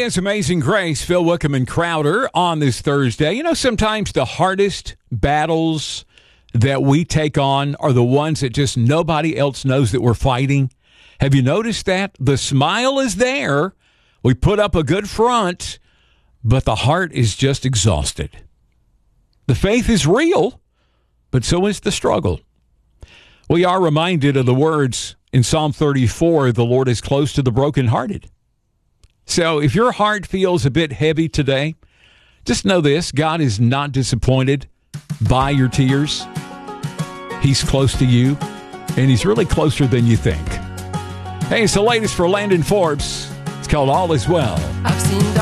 is Amazing Grace, Phil Wickham and Crowder on this Thursday. You know, sometimes the hardest battles that we take on are the ones that just nobody else knows that we're fighting. Have you noticed that? The smile is there. We put up a good front, but the heart is just exhausted. The faith is real, but so is the struggle. We are reminded of the words in Psalm 34, the Lord is close to the brokenhearted. So if your heart feels a bit heavy today, just know this: God is not disappointed by your tears. He's close to you, and he's really closer than you think. Hey, it's the latest for Landon Forbes. It's called All Is Well. I've seen